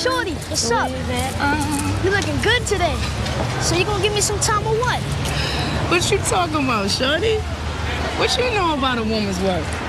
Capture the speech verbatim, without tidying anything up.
Shorty, what's up? Uh, You looking good today. So you gonna give me some time or what? what you talking about, shorty? What you know about a woman's work?